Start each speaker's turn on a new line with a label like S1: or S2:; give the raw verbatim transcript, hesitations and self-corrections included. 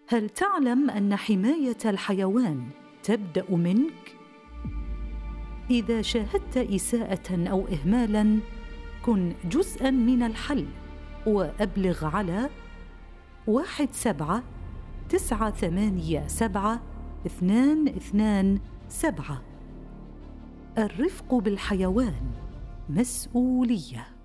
S1: هل تعلم أن حماية الحيوان تبدأ منك؟ إذا شاهدت إساءة أو إهمالاً، كن جزءاً من الحل وأبلغ على واحد سبعة تسعة ثمانية سبعة اثنان اثنان سبعة. الرفق بالحيوان مسؤولية.